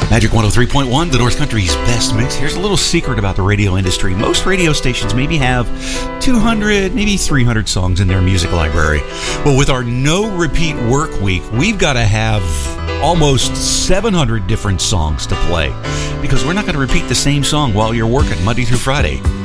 Magic 103.1, the North Country's best mix. Here's a little secret about the radio industry. Most radio stations maybe have 200, maybe 300 songs in their music library. Well, with our no repeat work week, we've got to have almost 700 different songs to play because we're not going to repeat the same song while you're working Monday through Friday.